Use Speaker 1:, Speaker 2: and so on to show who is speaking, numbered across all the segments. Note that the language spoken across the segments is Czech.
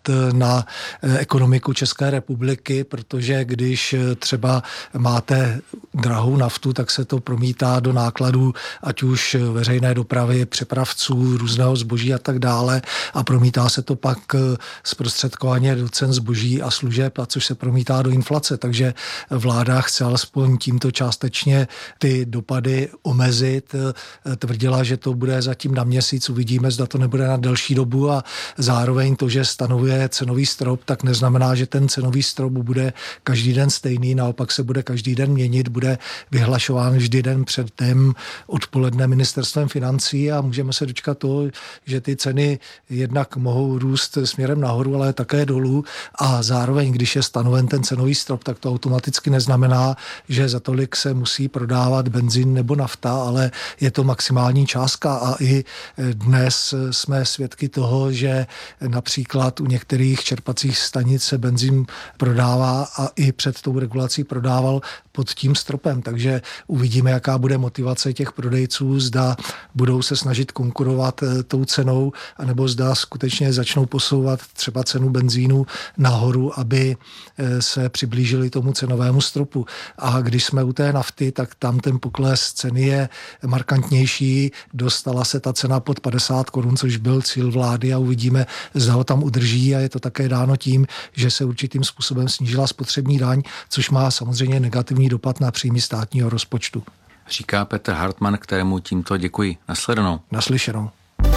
Speaker 1: na ekonomiku České republiky, protože když třeba máte drahou naftu, tak se to promítá do nákladů, ať už veřejné dopravy, přepravců, různého zboží a tak dále, a promítá se to pak zprostředkovaně do cen zboží a služeb, a což se promítá do inflace. Takže vláda chce alespoň tímto částečně ty dopady omezit. Tvrdila, že to bude zatím na měsíc, uvidíme, zda to nebude na delší dobu, a zároveň to, že stanovuje cenový strop, tak neznamená, že ten cenový strop bude každý den stejný, naopak se bude každý den měnit, bude vyhlašován vždy den předtím odpoledne ministerstvem financí a můžeme se dočkat toho, že ty ceny jednak mohou růst směrem nahoru, ale také dolů, a zároveň, když je stanoven ten cenový strop, tak to automaticky neznamená, že za tolik se musí prodávat benzín nebo nafta, ale je to maximální částka, a i dnes jsme svědky toho, že například u některých čerpacích stanic se benzín prodává a i před tou regulací prodával pod tím stropem, takže uvidíme, jaká bude motivace těch prodejců, zda budou se snažit konkurovat tou cenou, anebo zda skutečně začnou posouvat třeba cenu benzínu nahoru, aby se přiblížili tomu cenovému stropu. A když jsme u té nafty, tak tam ten pokles ceny je markantnější, dostala se ta cena pod 50 korun, což byl cíl vlády, a uvidíme, zda ho tam udrží, a je to také dáno tím, že se určitým způsobem snížila spotřební daň, což má samozřejmě negativní dopad na příjmy státního rozpočtu.
Speaker 2: Říká Petr Hartmann, kterému tímto děkuji. Nasledanou.
Speaker 1: Naslyšenou.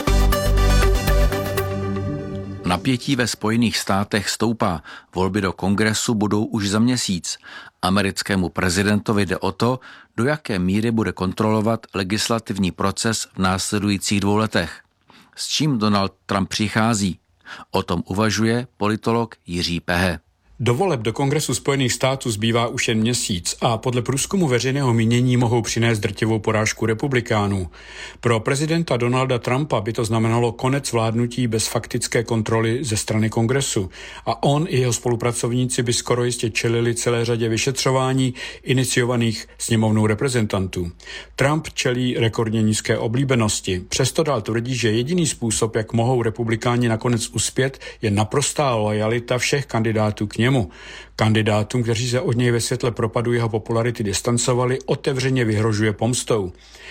Speaker 2: Napětí ve Spojených státech stoupá. Volby do kongresu budou už za měsíc. Americkému prezidentovi jde o to, do jaké míry bude kontrolovat legislativní proces v následujících 2 letech. S čím Donald Trump přichází? O tom uvažuje politolog Jiří Pehe.
Speaker 3: Do voleb do Kongresu Spojených států zbývá už jen měsíc a podle průzkumu veřejného mínění mohou přinést drtivou porážku republikánů. Pro prezidenta Donalda Trumpa by to znamenalo konec vládnutí bez faktické kontroly ze strany Kongresu a on i jeho spolupracovníci by skoro jistě čelili celé řadě vyšetřování iniciovaných sněmovnou reprezentantů. Trump čelí rekordně nízké oblíbenosti, přesto dál tvrdí, že jediný způsob, jak mohou republikáni nakonec uspět, je naprostá loajalita všech kandidátů k němu. Kandidátům, kteří se od něj ve světle propadu jeho popularity distancovali, otevřeně vyhrožuje pomstou.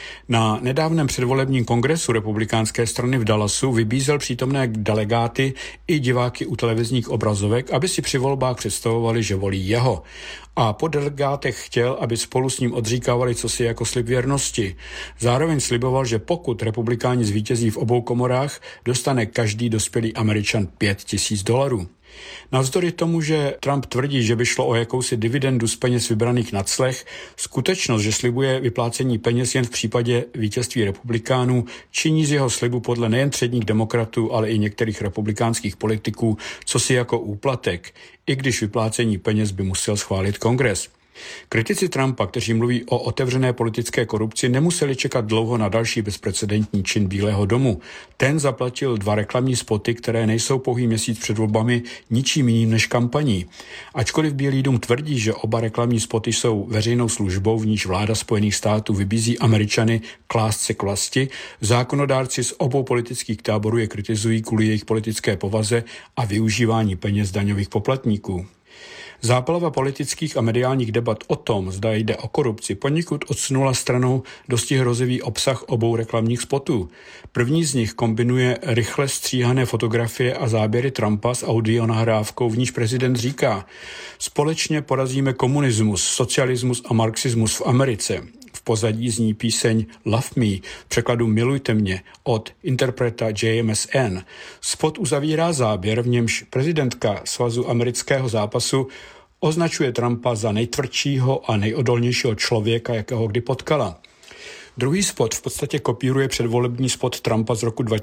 Speaker 3: Na nedávném předvolebním kongresu republikánské strany v Dallasu vybízel přítomné delegáty i diváky u televizních obrazovek, aby si při volbách představovali, že volí jeho. A po delegátech chtěl, aby spolu s ním odříkávali cosi jako slib věrnosti. Zároveň sliboval, že pokud republikáni zvítězí v obou komorách, dostane každý dospělý Američan $5,000. Navzdory tomu, že Trump tvrdí, že by šlo o jakousi dividendu z peněz vybraných na clech, skutečnost, že slibuje vyplácení peněz jen v případě vítězství republikánů, činí z jeho slibu podle nejen předních demokratů, ale i některých republikánských politiků cosi jako úplatek, i když vyplácení peněz by musel schválit Kongres. Kritici Trumpa, kteří mluví o otevřené politické korupci, nemuseli čekat dlouho na další bezprecedentní čin Bílého domu. Ten zaplatil 2 reklamní spoty, které nejsou pouhý měsíc před volbami ničím jiným než kampaní. Ačkoliv Bílý dům tvrdí, že oba reklamní spoty jsou veřejnou službou, v níž vláda Spojených států vybízí Američany klást se k vlasti, zákonodárci z obou politických táborů je kritizují kvůli jejich politické povaze a využívání peněz daňových poplatníků. Záplava politických a mediálních debat o tom, zda jde o korupci, poněkud odsunula stranou dosti hrozivý obsah obou reklamních spotů. První z nich kombinuje rychle stříhané fotografie a záběry Trumpa s audionahrávkou, v níž prezident říká: společně porazíme komunismus, socialismus a marxismus v Americe. V pozadí zní píseň Love Me, v překladu Milujte mě, od interpreta JMSN. Spot uzavírá záběr, v němž prezidentka Svazu amerického zápasu označuje Trumpa za nejtvrdšího a nejodolnějšího člověka, jakého kdy potkala. Druhý spot v podstatě kopíruje předvolební spot Trumpa z roku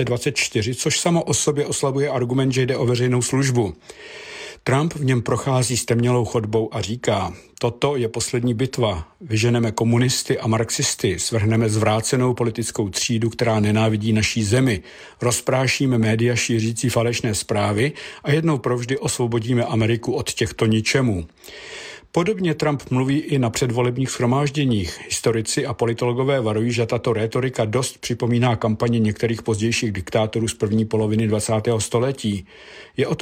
Speaker 3: 2024, což samo o sobě oslabuje argument, že jde o veřejnou službu. Trump v něm prochází stemnělou chodbou a říká: toto je poslední bitva. Vyženeme komunisty a marxisty, svrhneme zvrácenou politickou třídu, která nenávidí naší zemi, rozprášíme média šířící falešné zprávy a jednou provždy osvobodíme Ameriku od těchto ničemů. Podobně Trump mluví i na předvolebních shromážděních. Historici a politologové varují, že tato rétorika dost připomíná kampaně některých pozdějších diktátorů z první poloviny 20. století. Je o to